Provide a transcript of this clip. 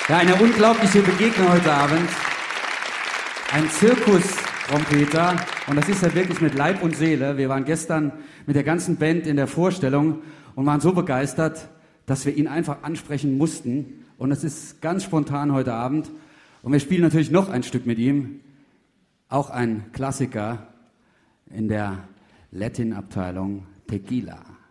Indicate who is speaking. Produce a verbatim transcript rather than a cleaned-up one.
Speaker 1: Ja, eine unglaubliche Begegnung heute Abend. Ein Zirkustrompeter, und das ist er wirklich mit Leib und Seele. Wir waren gestern mit der ganzen Band in der Vorstellung und waren so begeistert, dass wir ihn einfach ansprechen mussten. Und es ist ganz spontan heute Abend. Und wir spielen natürlich noch ein Stück mit ihm. Auch ein Klassiker in der Latin-Abteilung Tequila.